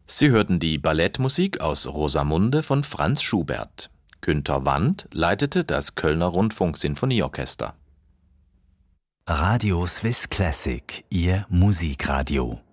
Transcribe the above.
Sie hörten die Ballettmusik aus Rosamunde von Franz Schubert. Günter Wandt leitete das Kölner Rundfunk-Sinfonieorchester. Radio Swiss Classic, Ihr Musikradio.